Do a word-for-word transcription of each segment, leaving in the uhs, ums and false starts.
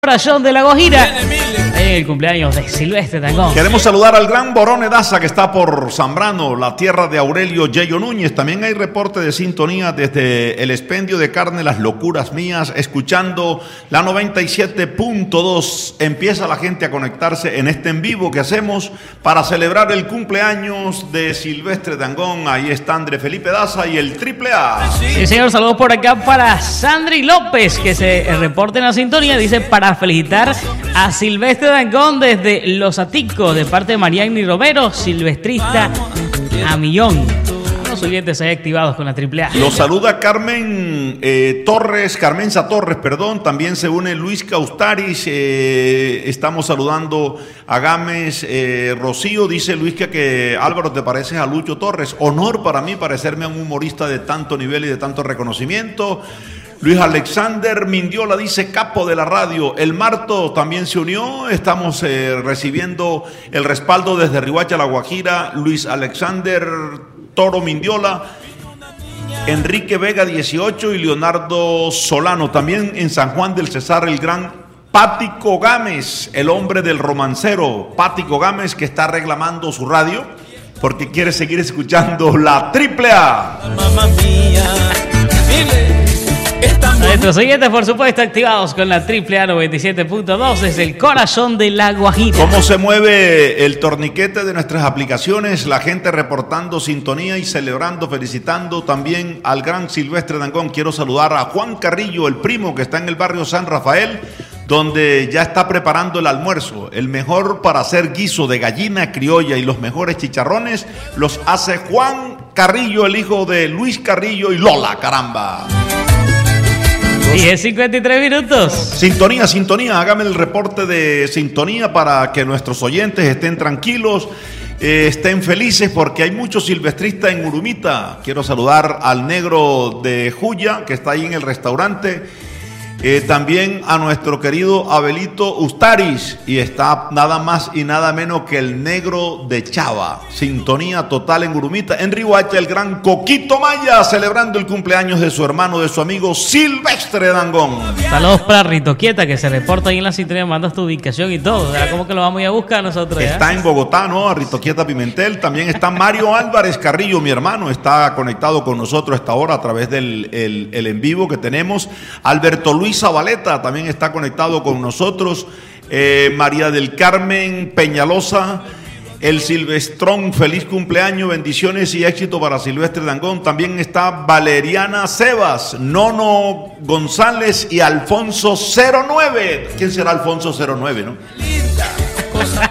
Corazón de la Guajira, en el cumpleaños de Silvestre Dangond. Queremos saludar al gran Borone Daza que está por Zambrano, la tierra de Aurelio Yeyo Núñez. También hay reporte de sintonía desde el expendio de carne Las Locuras Mías, escuchando la noventa y siete punto dos. Empieza la gente a conectarse en este en vivo que hacemos para celebrar el cumpleaños de Silvestre Dangond. Ahí está André Felipe Daza y el triple A. Sí, señor, saludos por acá para Sandri López, que se reporta en la sintonía. Dice para felicitar a Silvestre Dangond desde Los Aticos, de parte de Mariani Romero, silvestrista a millón. A los oyentes ahí activados con la triple A. Los saluda Carmen eh, Torres, Carmenza Torres, perdón. También se une Luis Caustaris. Eh, estamos saludando a Gámez eh, Rocío. Dice Luis que, que Álvaro, te pareces a Lucho Torres. Honor para mí parecerme a un humorista de tanto nivel y de tanto reconocimiento. Luis Alexander Mindiola dice capo de la radio. El Marto también se unió. Estamos eh, recibiendo el respaldo desde Riohacha, La Guajira. Luis Alexander Toro Mindiola, Enrique Vega dieciocho y Leonardo Solano. También en San Juan del Cesar el gran Pático Gámez, el hombre del romancero. Pático Gámez, que está reclamando su radio porque quiere seguir escuchando la triple A. Mamá mía, dile. Nuestros oyentes, por supuesto, activados con la triple A noventa y siete punto dos desde el corazón de La Guajira. ¿Cómo se mueve el torniquete de nuestras aplicaciones? La gente reportando sintonía y celebrando, felicitando también al gran Silvestre Dangond. Quiero saludar a Juan Carrillo, el primo que está en el barrio San Rafael, donde ya está preparando el almuerzo. El mejor para hacer guiso de gallina criolla y los mejores chicharrones los hace Juan Carrillo, el hijo de Luis Carrillo y Lola, caramba. Y es cincuenta y tres minutos. Sintonía, sintonía, hágame el reporte de sintonía para que nuestros oyentes estén tranquilos, eh, estén felices, porque hay muchos silvestristas en Urumita. Quiero saludar al negro de Juya, que está ahí en el restaurante. Eh, también a nuestro querido Abelito Ustaris, y está nada más y nada menos que el negro de Chava. Sintonía total en Urumita. En Riohacha, el gran Coquito Maya, celebrando el cumpleaños de su hermano, de su amigo Silvestre Dangond. Saludos para Rito Quieta, que se reporta ahí en la sintonía, mandas tu ubicación y todo. ¿Verdad? ¿Cómo que lo vamos a ir a buscar nosotros? ¿Ya? Está en Bogotá, ¿no? A Rito Quieta Pimentel. También está Mario Álvarez Carrillo, mi hermano, está conectado con nosotros a esta hora a través del el, el en vivo que tenemos. Alberto Luis Zabaleta también está conectado con nosotros. eh, María del Carmen Peñalosa, el Silvestrón, feliz cumpleaños, bendiciones y éxito para Silvestre Dangond. También está Valeriana Sebas, Nono González y Alfonso cero nueve. ¿Quién será Alfonso cero nueve, no? Linda cosa.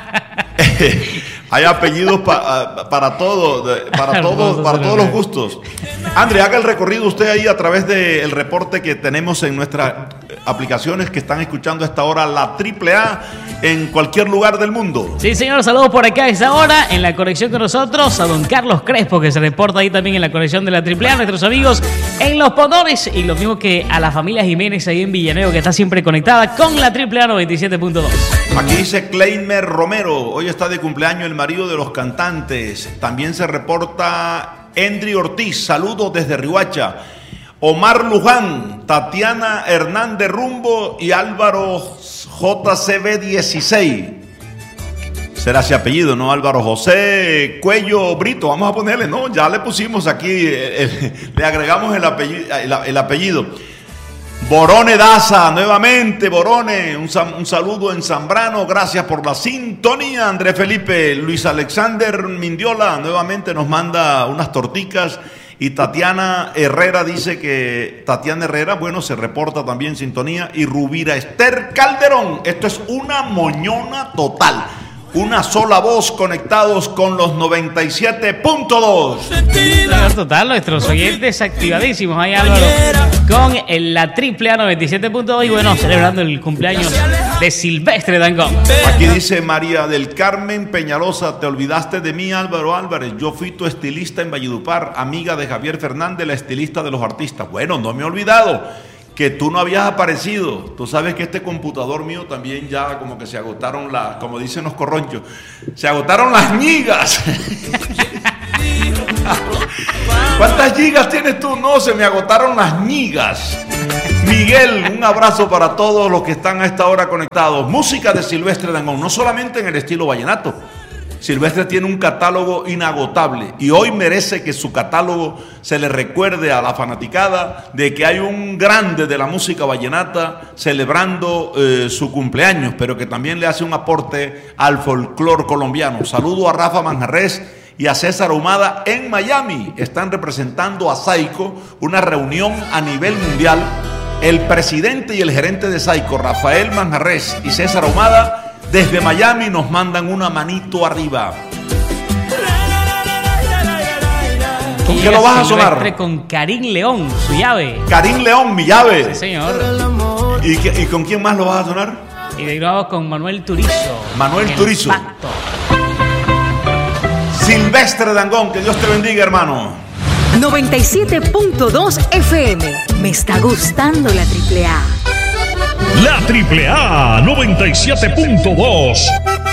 Hay apellidos pa, para todo, para todos, para todos los gustos. André, haga el recorrido usted ahí a través del reporte que tenemos en nuestras aplicaciones que están escuchando a esta hora la triple A en cualquier lugar del mundo. Sí, señor, saludos por acá a esta hora en la conexión con nosotros a don Carlos Crespo, que se reporta ahí también en la conexión de la triple A, nuestros amigos en Los Ponores, y lo mismo que a la familia Jiménez ahí en Villanueva, que está siempre conectada con la triple A noventa y siete punto dos. Aquí dice Kleimer Romero, hoy está de cumpleaños el marido de los cantantes. También se reporta Endri Ortiz, saludos desde Riohacha. Omar Luján, Tatiana Hernández Rumbo y Álvaro J C B dieciséis. Será ese apellido, ¿no? Álvaro José Cuello Brito, vamos a ponerle, ¿no? Ya le pusimos aquí, el, el, le agregamos el apellido, el, el apellido. Borone Daza, nuevamente, Borone, un, un saludo en Zambrano, gracias por la sintonía, André Felipe. Luis Alexander Mindiola, nuevamente nos manda unas torticas. Y Tatiana Herrera dice que, Tatiana Herrera, bueno, se reporta también sintonía. Y Rubira Esther Calderón, esto es una moñona total. Una sola voz, conectados con los noventa y siete punto dos. Total, nuestros oyentes activadísimos ahí, Álvaro, con el, la triple A noventa y siete punto dos, y bueno, celebrando el cumpleaños de Silvestre Dangond. Aquí dice María del Carmen Peñalosa, te olvidaste de mí, Álvaro Álvarez, yo fui tu estilista en Valledupar, amiga de Javier Fernández, la estilista de los artistas. Bueno, no me he olvidado que tú no habías aparecido. Tú sabes que este computador mío también ya como que se agotaron las, como dicen los corronchos, se agotaron las gigas. ¿Cuántas gigas tienes tú? No, se me agotaron las gigas. Miguel, un abrazo para todos los que están a esta hora conectados. Música de Silvestre Dangond, no solamente en el estilo vallenato. Silvestre tiene un catálogo inagotable y hoy merece que su catálogo se le recuerde a la fanaticada de que hay un grande de la música vallenata celebrando eh, su cumpleaños, pero que también le hace un aporte al folclore colombiano. Saludo a Rafa Manjarres y a César Ahumada en Miami. Están representando a Saico, una reunión a nivel mundial. El presidente y el gerente de Saico, Rafael Manjarres y César Ahumada, desde Miami nos mandan una manito arriba. ¿Con qué lo vas a sonar? Con Karim León, su llave. Karim León, mi llave. Sí, señor. ¿Y, qué, ¿Y con quién más lo vas a sonar? Y de nuevo con Manuel Turizo. Manuel Turizo. Pacto. Silvestre Dangond, que Dios te bendiga, hermano. noventa y siete punto dos F M. Me está gustando la triple A. La triple A noventa y siete punto dos.